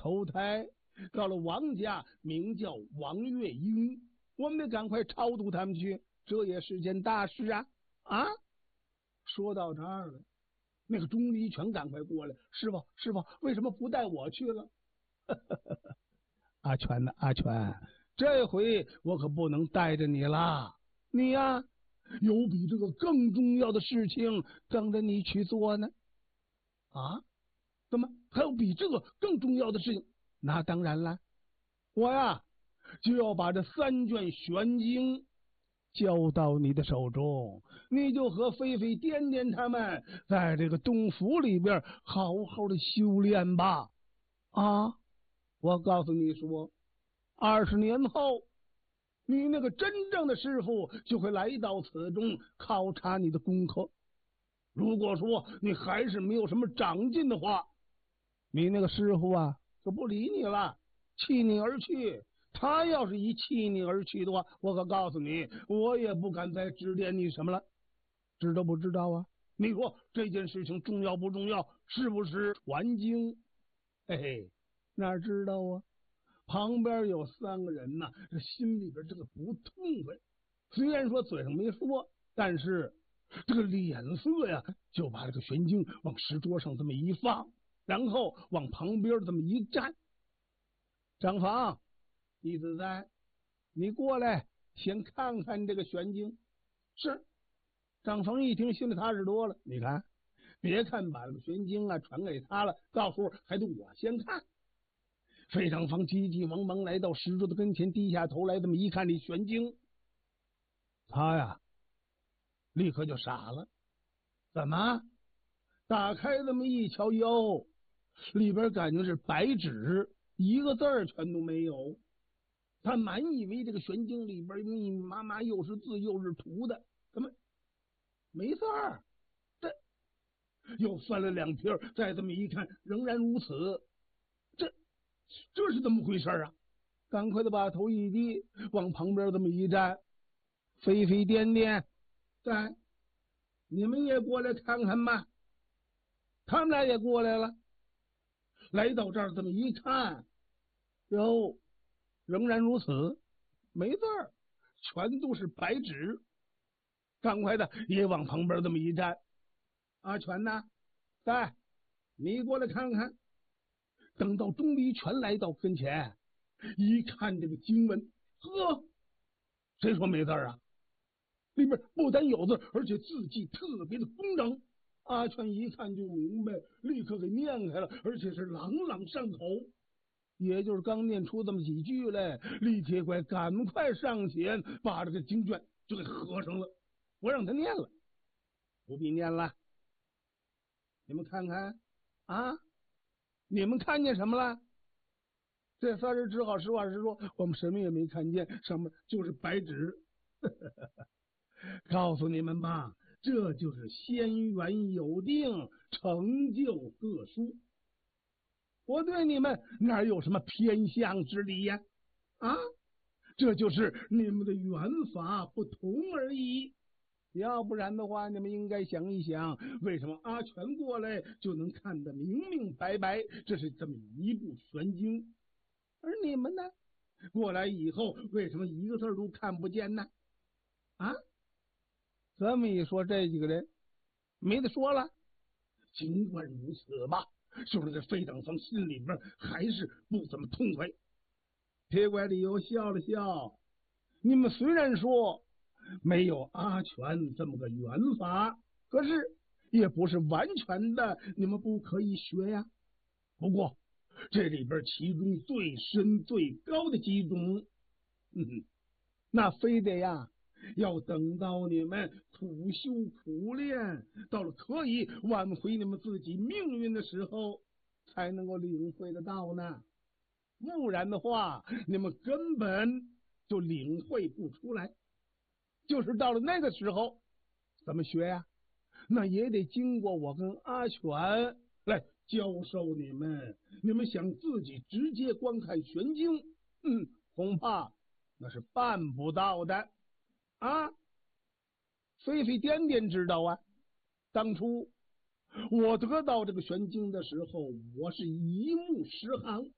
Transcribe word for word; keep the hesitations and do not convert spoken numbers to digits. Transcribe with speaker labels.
Speaker 1: 投胎到了王家，名叫王月英，我们得赶快超度他们去，这也是件大事啊！啊，说到这儿了，那个钟离权赶快过来，师傅，师傅，为什么不带我去了？阿全呐，阿全，这回我可不能带着你啦！你呀，有比这个更重要的事情等着你去做呢。啊？怎么还有比这个更重要的事情？那当然了，我呀就要把这三卷玄经交到你的手中，你就和飞飞、颠颠他们在这个洞府里边好好的修炼吧。啊，我告诉你说，二十年后，你那个真正的师傅就会来到此中考察你的功课。如果说你还是没有什么长进的话，你那个师傅啊就不理你了，弃你而去。他要是一弃你而去的话，我可告诉你，我也不敢再指点你什么了，知道不知道啊？你说这件事情重要不重要？是不是传经？嘿嘿，哪知道啊？旁边有三个人呐，这心里边这个不痛快。虽然说嘴上没说，但是这个脸色呀，就把这个玄经往石桌上这么一放，然后往旁边这么一站。张房，弟子在，你过来先看看这个玄经。是。张房一听，心里踏实多了。你看，别看把这个玄经啊传给他了，到时候还得我先看。费长房急急忙忙来到石桌的跟前，低下头来，这么一看这玄经，他呀立刻就傻了。怎么？打开这么一瞧，哟，里边感觉是白纸，一个字儿全都没有。他满以为这个玄经里边密密麻麻，又是字又是图的，怎么没字儿？这又翻了两篇，再这么一看，仍然如此。这这是怎么回事啊？赶快的把头一低，往旁边这么一站。飞飞颠颠在，你们也过来看看吧。他们俩也过来了，来到这儿这么一看，哟，仍然如此，没字儿，全都是白纸。赶快的也往旁边这么一站。阿全呐，在，你过来看看。等到钟离权来到跟前，一看这个经文，呵，谁说没字啊？里边不但有字，而且字迹特别的工整。阿全一看就明白，立刻给念开了，而且是朗朗上口。也就是刚念出这么几句来，李铁拐赶快上前把这个经卷就给合上了。我让他念了，不必念了。你们看看啊，你们看见什么了？这仨人只好实话实说，我们什么也没看见，上面就是白纸。告诉你们吧，这就是仙缘有定，成就各殊。我对你们哪有什么偏向之理呀？啊，这就是你们的缘法不同而已。要不然的话，你们应该想一想，为什么阿全过来就能看得明明白白，这是这么一部玄经，而你们呢，过来以后为什么一个字都看不见呢？啊，这么一说，这几个人没得说了。尽管如此吧，就是这费长房心里边还是不怎么痛快。铁拐李由笑了笑，你们虽然说没有阿全这么个缘法，可是也不是完全的你们不可以学呀。不过这里边其中最深最高的几种，嗯，那非得呀要等到你们苦修苦练，到了可以挽回你们自己命运的时候，才能够领会得到呢。不然的话，你们根本就领会不出来。就是到了那个时候，怎么学呀？那也得经过我跟阿全来教授你们。你们想自己直接观看玄经，嗯，恐怕那是办不到的啊。飞飞颠颠知道啊，当初我得到这个玄经的时候，我是一目十行。